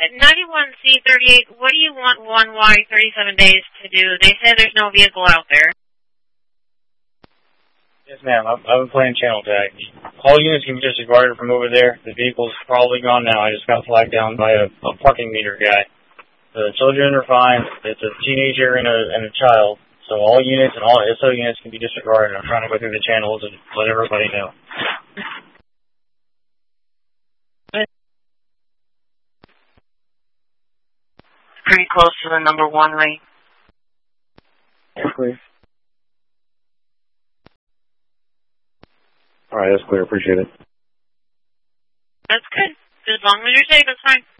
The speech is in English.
91C38, what do you want 1Y 37 days to do? They say there's no vehicle out there. Yes, ma'am. I've been playing channel tag. All units can be disregarded from over there. The vehicle's probably gone now. I just got flagged down by a parking meter guy. The children are fine. It's a teenager and a child. So all units and all SO units can be disregarded. I'm trying to go through the channels and let everybody know. Pretty close to the number 1 rate. That's clear. All right, that's clear. Appreciate it. That's good. As long as you're safe, it's fine.